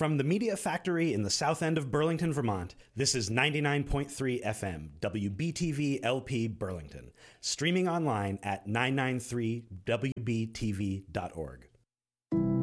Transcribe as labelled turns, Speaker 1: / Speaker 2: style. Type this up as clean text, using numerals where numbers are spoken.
Speaker 1: From the Media Factory in the south end of Burlington, Vermont, this is 99.3 FM, WBTV LP Burlington, streaming online at 993wbtv.org.